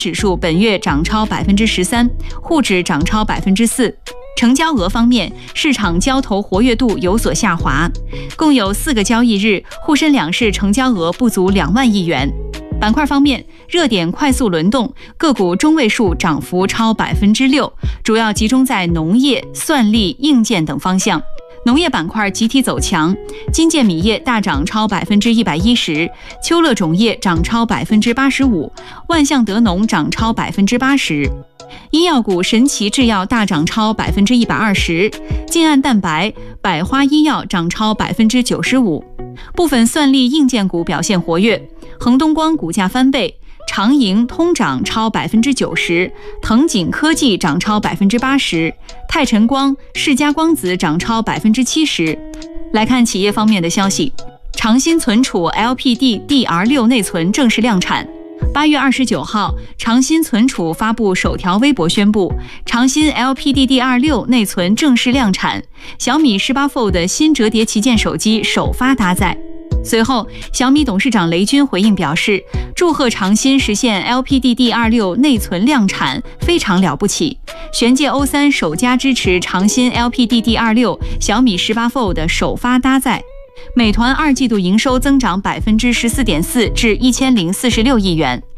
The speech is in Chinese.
指数本月涨超13%，沪指涨超4%。成交额方面，市场交投活跃度有所下滑，共有4个交易日，沪深两市成交额不足2万亿元。板块方面，热点快速轮动，个股中位数涨幅超6%，主要集中在农业、算力、硬件等方向。农业板块集体走强，金建米业大涨超110%，秋乐种业涨超85%，万象德农涨超80%。医药股神奇制药大涨超120%，晋安蛋白、百花医药涨超95%。部分算力硬件股表现活跃，恒东光股价翻倍，长盈通涨超90%，腾景科技涨超80%，泰晨光、世嘉光子涨超70%。来看企业方面的消息，长鑫存储 LPDDR6 内存正式量产。8月29号，长鑫存储发布首条微博宣布，长鑫 LPDDR6 内存正式量产，小米18 Fold 新折叠旗舰手机首发搭载。随后，小米董事长雷军回应表示，祝贺长鑫实现 LPDDR6 内存量产，非常了不起。玄界 O3 首家支持长鑫 LPDDR6 小米18 Fold 首发搭载。美团2季度营收增长14.4%至1046亿元。